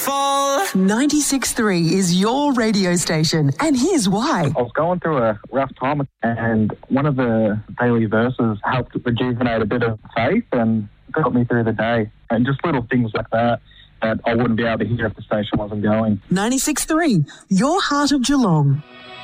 fall. 96.3 is your radio station, and here's why. I was going through a rough time, and one of the daily verses helped rejuvenate a bit of faith and got me through the day. And just little things like that I wouldn't be able to hear if the station wasn't going. 96.3, your heart of Geelong.